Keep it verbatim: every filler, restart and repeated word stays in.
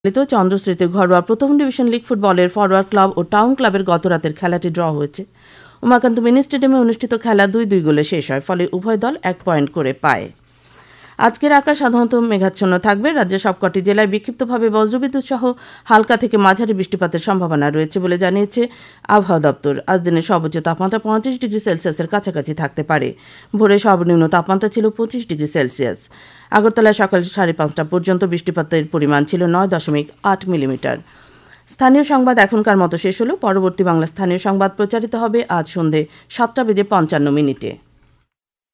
চন্দ্রশ্রীতে ঘরোয়া প্রথম division league ফুটবলের ফরওয়ার্ড ক্লাব ও টাউন ক্লাবের গতরাতের খেলাটি ড্র হয়েছে। উমাকান্ত মিনি স্টেডিয়ামে অনুষ্ঠিত খেলা দুই দুই গোলে শেষ হয়, ফলে উভয় দল এক পয়েন্ট করে পায়। আজকের আকাশ সাধারণত মেঘাচ্ছন্ন থাকবে। রাজ্যের সবকটি জেলায় বিক্ষিপ্তভাবে বজ্রবিদ্যুৎ সহ হালকা থেকে মাঝারি বৃষ্টিপাতের সম্ভাবনা রয়েছে বলে জানিয়েছে আবহাওয়া দপ্তর। আজ দিনের সর্বোচ্চ তাপমাত্রা পঁয়ত্রিশ ডিগ্রি সেলসিয়াসের কাছাকাছি থাকতে পারে। ভোরে সর্বনিম্ন তাপমাত্রা ছিল পঁচিশ ডিগ্রি সেলসিয়াস। আগরতলায় সকাল সাড়ে পাঁচটা পর্যন্ত বৃষ্টিপাতের পরিমাণ ছিল নয় দশমিক আট মিলিমিটার। স্থানীয় সংবাদ এখনকার মতো শেষ হলো। পরবর্তী বাংলা স্থানীয় সংবাদ প্রচারিত হবে আজ সন্ধে সাতটা বেজে পঞ্চান্ন মিনিটে।